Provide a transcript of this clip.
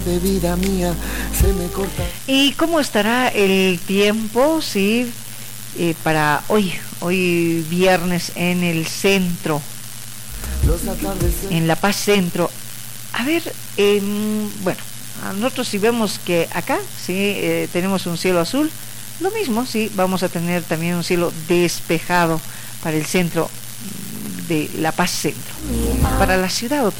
De vida mía se me corta. ¿Y cómo estará el tiempo, sí, para hoy viernes en el centro, en La Paz Centro? A ver, bueno, nosotros si vemos que acá, sí, tenemos un cielo azul, lo mismo, sí, vamos a tener también un cielo despejado para el centro de La Paz Centro. Para la ciudad otro